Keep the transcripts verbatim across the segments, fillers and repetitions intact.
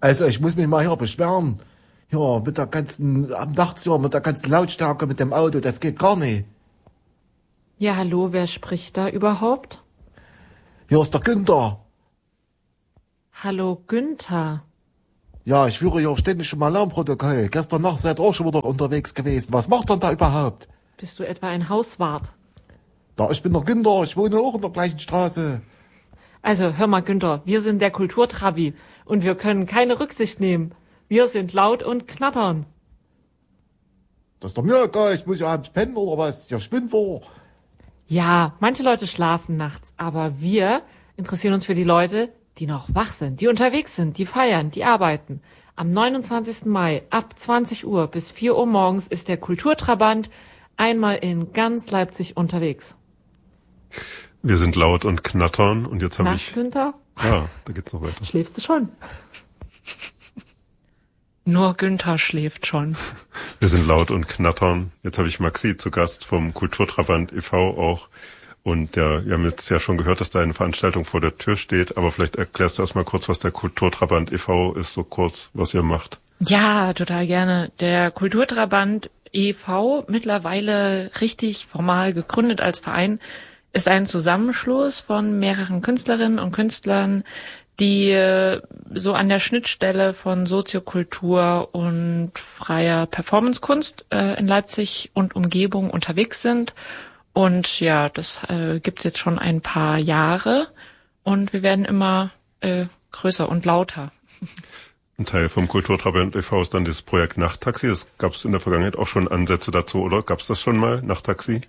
Also ich muss mich mal hier beschweren. Ja, mit der ganzen, am nachts hier, mit der ganzen Lautstärke mit dem Auto, das geht gar nicht. Ja, hallo, wer spricht da überhaupt? Hier ist der Günther. Hallo, Günther. Ja, ich führe hier ständig im Alarmprotokoll. Gestern Nacht seid ihr auch schon wieder unterwegs gewesen. Was macht ihr da überhaupt? Bist du etwa ein Hauswart? Da, ich bin der Günther, ich wohne auch in der gleichen Straße. Also, hör mal, Günther, wir sind der Kulturtrabi und wir können keine Rücksicht nehmen. Wir sind laut und knattern. Das ist doch mir egal, ich muss ja abends pennen oder was? Ihr spinnt vor. Ja, manche Leute schlafen nachts, aber wir interessieren uns für die Leute, die noch wach sind, die unterwegs sind, die feiern, die arbeiten. Am neunundzwanzigsten Mai ab zwanzig Uhr bis vier Uhr morgens ist der Kulturtrabant einmal in ganz Leipzig unterwegs. Wir sind laut und knattern und jetzt habe ich... Günther? Ja, da geht's noch weiter. Schläfst du schon? Nur Günther schläft schon. Wir sind laut und knattern. Jetzt habe ich Maxi zu Gast vom Kulturtrabant e V auch. Und ja, wir haben jetzt ja schon gehört, dass da eine Veranstaltung vor der Tür steht. Aber vielleicht erklärst du erst mal kurz, was der Kulturtrabant e V ist, so kurz, was ihr macht. Ja, total gerne. Der Kulturtrabant e V, mittlerweile richtig formal gegründet als Verein, ist ein Zusammenschluss von mehreren Künstlerinnen und Künstlern, die so an der Schnittstelle von Soziokultur und freier Performancekunst äh, in Leipzig und Umgebung unterwegs sind. Und ja, das äh, gibt's jetzt schon ein paar Jahre und wir werden immer äh, größer und lauter. Ein Teil vom Kulturtrabant e V ist dann das Projekt Nachttaxi. Das gab's in der Vergangenheit auch schon Ansätze dazu, oder? Gab's das schon mal, Nachttaxi?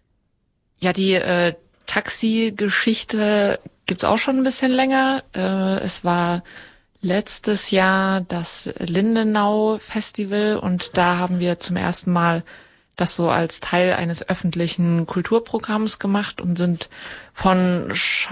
Ja, die äh, Taxi-Geschichte gibt's auch schon ein bisschen länger. Äh, es war letztes Jahr das Lindenau-Festival und da haben wir zum ersten Mal das so als Teil eines öffentlichen Kulturprogramms gemacht und sind von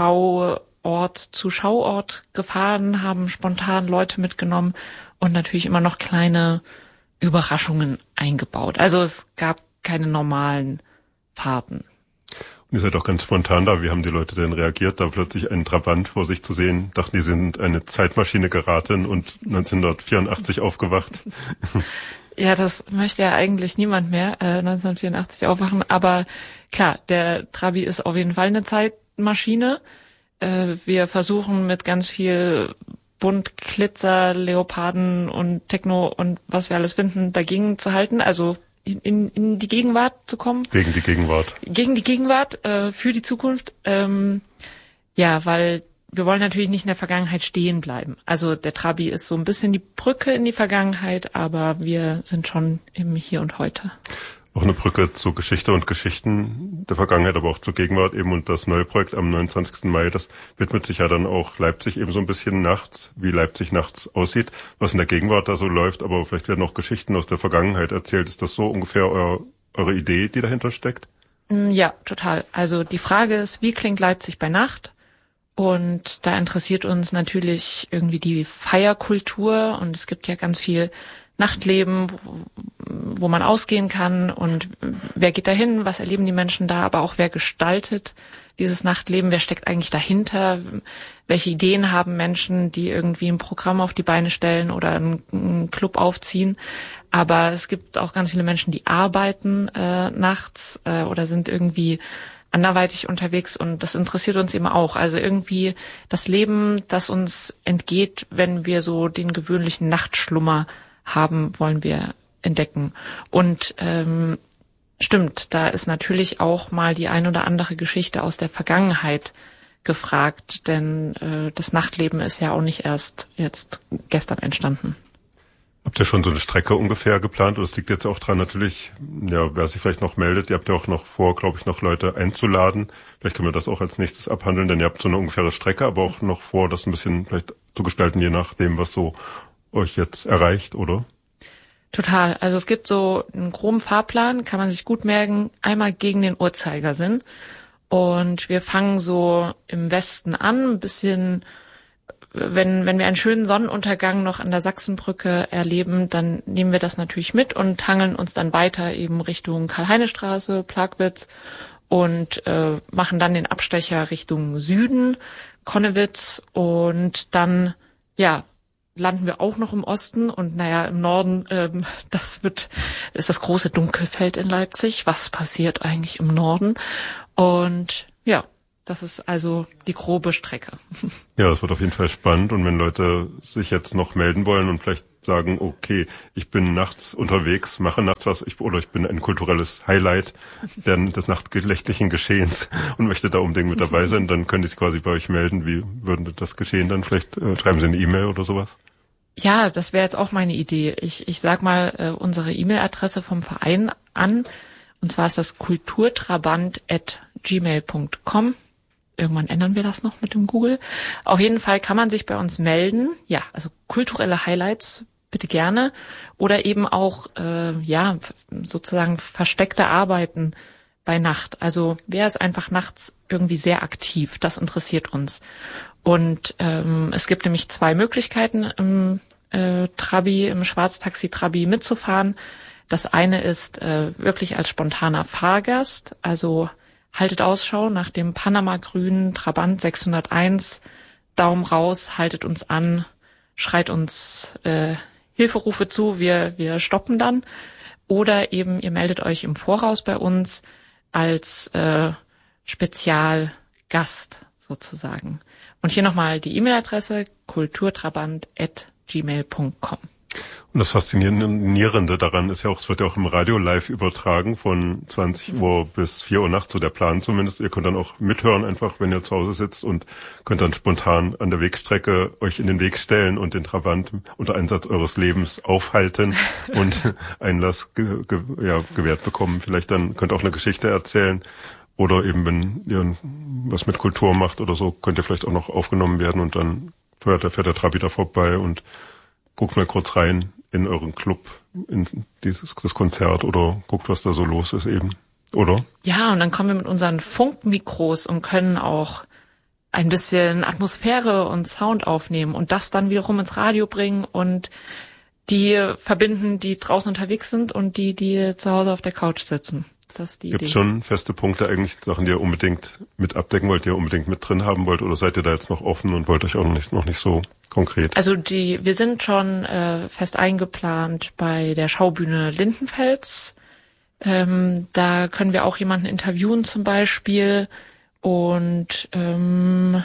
Schauort zu Schauort gefahren, haben spontan Leute mitgenommen und natürlich immer noch kleine Überraschungen eingebaut. Also es gab keine normalen Fahrten. Und ihr seid auch ganz spontan da. Wie haben die Leute denn reagiert, da plötzlich einen Trabant vor sich zu sehen? Dachten, die sind eine Zeitmaschine geraten und neunzehnhundertvierundachtzig aufgewacht. Ja, das möchte ja eigentlich niemand mehr, äh, neunzehnhundertvierundachtzig aufwachen. Aber klar, der Trabi ist auf jeden Fall eine Zeitmaschine. Äh, wir versuchen mit ganz viel Bunt, Glitzer, Leoparden und Techno und was wir alles finden, dagegen zu halten. Also in, in die Gegenwart zu kommen. Gegen die Gegenwart. Gegen die Gegenwart, äh, für die Zukunft. Ähm, ja, weil wir wollen natürlich nicht in der Vergangenheit stehen bleiben. Also der Trabi ist so ein bisschen die Brücke in die Vergangenheit, aber wir sind schon im Hier und Heute. Auch eine Brücke zu Geschichte und Geschichten der Vergangenheit, aber auch zur Gegenwart eben. Und das neue Projekt am neunundzwanzigsten Mai, das widmet sich ja dann auch Leipzig eben so ein bisschen nachts, wie Leipzig nachts aussieht, was in der Gegenwart da so läuft. Aber vielleicht werden auch Geschichten aus der Vergangenheit erzählt. Ist das so ungefähr euer, eure Idee, die dahinter steckt? Ja, total. Also die Frage ist, wie klingt Leipzig bei Nacht? Und da interessiert uns natürlich irgendwie die Feierkultur und es gibt ja ganz viel Nachtleben, wo, wo man ausgehen kann und wer geht dahin, was erleben die Menschen da, aber auch wer gestaltet dieses Nachtleben, wer steckt eigentlich dahinter, welche Ideen haben Menschen, die irgendwie ein Programm auf die Beine stellen oder einen, einen Club aufziehen. Aber es gibt auch ganz viele Menschen, die arbeiten äh, nachts äh, oder sind irgendwie anderweitig unterwegs und das interessiert uns eben auch. Also irgendwie das Leben, das uns entgeht, wenn wir so den gewöhnlichen Nachtschlummer haben, wollen wir entdecken. Und ähm, stimmt, da ist natürlich auch mal die ein oder andere Geschichte aus der Vergangenheit gefragt, denn äh, das Nachtleben ist ja auch nicht erst jetzt gestern entstanden. Habt ihr schon so eine Strecke ungefähr geplant? Oder es liegt jetzt auch dran natürlich, ja, wer sich vielleicht noch meldet, ihr habt ja auch noch vor, glaube ich, noch Leute einzuladen. Vielleicht können wir das auch als nächstes abhandeln, denn ihr habt so eine ungefähre Strecke, aber auch noch vor, das ein bisschen vielleicht zu gestalten, je nachdem, was so euch jetzt erreicht, oder? Total. Also es gibt so einen groben Fahrplan, kann man sich gut merken, einmal gegen den Uhrzeigersinn. Und wir fangen so im Westen an, ein bisschen, wenn, wenn wir einen schönen Sonnenuntergang noch an der Sachsenbrücke erleben, dann nehmen wir das natürlich mit und hangeln uns dann weiter eben Richtung Karl-Heine-Straße, Plagwitz und äh, machen dann den Abstecher Richtung Süden, Konnewitz und dann, ja, landen wir auch noch im Osten und naja, im Norden, ähm, das wird, ist das große Dunkelfeld in Leipzig. Was passiert eigentlich im Norden? Und ja, das ist also die grobe Strecke. Ja, es wird auf jeden Fall spannend. Und wenn Leute sich jetzt noch melden wollen und vielleicht sagen, okay, ich bin nachts unterwegs, mache nachts was, ich, oder ich bin ein kulturelles Highlight des nachtgelächtlichen Geschehens und möchte da unbedingt mit dabei sein, dann können die sich quasi bei euch melden. Wie würde das geschehen dann? Vielleicht äh, schreiben Sie eine E-Mail oder sowas? Ja, das wäre jetzt auch meine Idee. Ich, ich sag mal äh, unsere E-Mail-Adresse vom Verein an. Und zwar ist das kulturtrabant at gmail punkt com. Irgendwann ändern wir das noch mit dem Google. Auf jeden Fall kann man sich bei uns melden. Ja, also kulturelle Highlights bitte gerne. Oder eben auch, äh, ja, sozusagen versteckte Arbeiten bei Nacht. Also wer ist einfach nachts irgendwie sehr aktiv? Das interessiert uns. Und ähm, es gibt nämlich zwei Möglichkeiten im äh, Trabi, im Schwarztaxi-Trabi mitzufahren. Das eine ist äh, wirklich als spontaner Fahrgast, also haltet Ausschau nach dem Panama-grünen Trabant sechshunderteins, Daumen raus, haltet uns an, schreit uns äh, Hilferufe zu, wir wir stoppen dann. Oder eben ihr meldet euch im Voraus bei uns als äh, Spezialgast sozusagen. Und hier nochmal die E-Mail-Adresse kulturtrabant at gmail punkt com. Und das Faszinierende daran ist ja auch, es wird ja auch im Radio live übertragen von zwanzig Uhr bis vier Uhr nachts, so der Plan zumindest. Ihr könnt dann auch mithören einfach, wenn ihr zu Hause sitzt und könnt dann spontan an der Wegstrecke euch in den Weg stellen und den Trabant unter Einsatz eures Lebens aufhalten und Einlass ge- ge- ja, gewährt bekommen. Vielleicht dann könnt ihr auch eine Geschichte erzählen. Oder eben, wenn ihr was mit Kultur macht oder so, könnt ihr vielleicht auch noch aufgenommen werden und dann fährt der, fährt der Trabi da vorbei und guckt mal kurz rein in euren Club, in dieses das Konzert oder guckt, was da so los ist eben, oder? Ja, und dann kommen wir mit unseren Funkmikros und können auch ein bisschen Atmosphäre und Sound aufnehmen und das dann wiederum ins Radio bringen und die verbinden, die draußen unterwegs sind und die, die zu Hause auf der Couch sitzen. Das ist die Gibt Idee. schon feste Punkte eigentlich, Sachen, die ihr unbedingt mit abdecken wollt, die ihr unbedingt mit drin haben wollt, oder seid ihr da jetzt noch offen und wollt euch auch noch nicht, noch nicht so konkret? Also die, wir sind schon äh, fest eingeplant bei der Schaubühne Lindenfels. Ähm, da können wir auch jemanden interviewen zum Beispiel. Und ähm,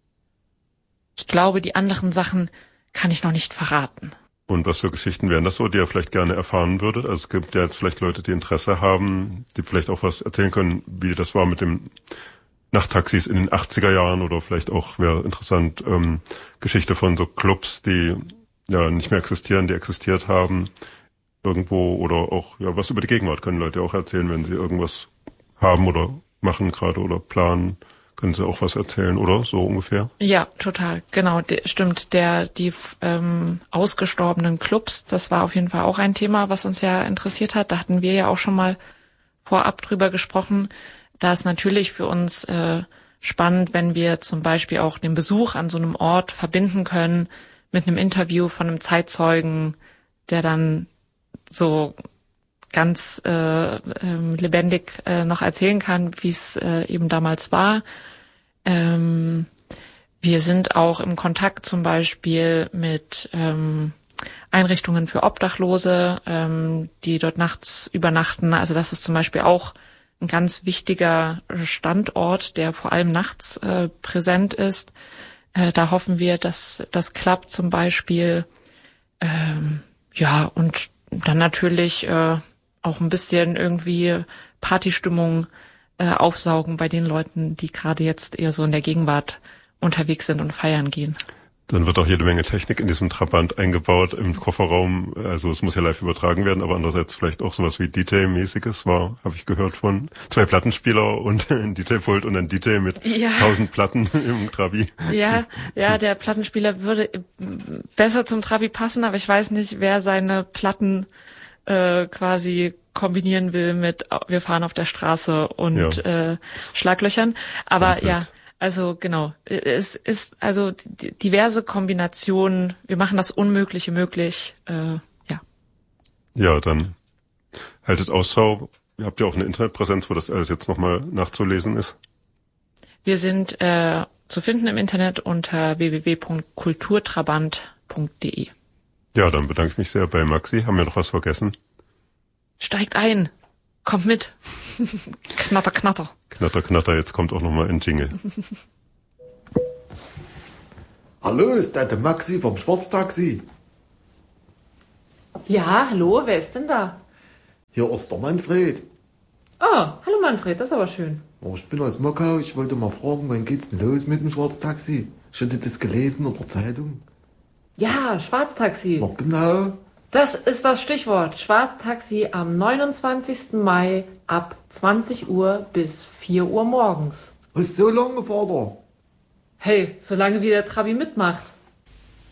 ich glaube, die anderen Sachen kann ich noch nicht verraten. Und was für Geschichten wären das so, die ihr vielleicht gerne erfahren würdet? Also es gibt ja jetzt vielleicht Leute, die Interesse haben, die vielleicht auch was erzählen können, wie das war mit dem Nachttaxis in den achtziger Jahren oder vielleicht auch, wäre interessant, ähm, Geschichte von so Clubs, die ja nicht mehr existieren, die existiert haben irgendwo, oder auch ja was über die Gegenwart können Leute auch erzählen, wenn sie irgendwas haben oder machen gerade oder planen. Können Sie auch was erzählen, oder? So ungefähr? Ja, total. Genau, de, stimmt. Der, die ähm, ausgestorbenen Clubs, das war auf jeden Fall auch ein Thema, was uns ja interessiert hat. Da hatten wir ja auch schon mal vorab drüber gesprochen. Da ist natürlich für uns äh, spannend, wenn wir zum Beispiel auch den Besuch an so einem Ort verbinden können mit einem Interview von einem Zeitzeugen, der dann so ganz äh, ähm, lebendig äh, noch erzählen kann, wie es äh, eben damals war. Ähm, wir sind auch im Kontakt zum Beispiel mit ähm, Einrichtungen für Obdachlose, ähm, die dort nachts übernachten. Also das ist zum Beispiel auch ein ganz wichtiger Standort, der vor allem nachts äh, präsent ist. Äh, da hoffen wir, dass das klappt zum Beispiel. Ähm, ja, und dann natürlich äh, auch ein bisschen irgendwie Partystimmung äh, aufsaugen bei den Leuten, die gerade jetzt eher so in der Gegenwart unterwegs sind und feiern gehen. Dann wird auch jede Menge Technik in diesem Trabant eingebaut im Kofferraum. Also es muss ja live übertragen werden, aber andererseits vielleicht auch sowas wie D J-mäßiges war, habe ich gehört, von zwei Plattenspieler und ein D J-Pult und ein D J mit ja. tausend Platten im Trabi. Ja, ja, der Plattenspieler würde besser zum Trabi passen, aber ich weiß nicht, wer seine Platten äh, quasi kombinieren will mit wir fahren auf der Straße und ja. äh, Schlaglöchern. Aber Komplett. ja, also genau, es ist also diverse Kombinationen. Wir machen das Unmögliche möglich. Äh, ja. Ja, dann haltet Ausschau. Ihr habt ja auch eine Internetpräsenz, wo das alles jetzt nochmal nachzulesen ist. Wir sind äh, zu finden im Internet unter w w w punkt kulturtrabant punkt de. Ja, dann bedanke ich mich sehr bei Maxi. Haben wir noch was vergessen? Steigt ein. Kommt mit. Knatter, knatter. Knatter, knatter. Jetzt kommt auch nochmal ein Jingle. Hallo, ist das der Maxi vom Schwarztaxi? Ja, hallo, wer ist denn da? Hier ist der Manfred. Oh, hallo Manfred, das ist aber schön. Oh, ich bin aus Mockau. Ich wollte mal fragen, wann geht's denn los mit dem Schwarztaxi? Ich hatte das gelesen in der Zeitung. Ja, Schwarztaxi. Noch genau. Das ist das Stichwort. Schwarztaxi am neunundzwanzigsten Mai ab zwanzig Uhr bis vier Uhr morgens. Was so lange, Vater? Hey, solange wie der Trabi mitmacht.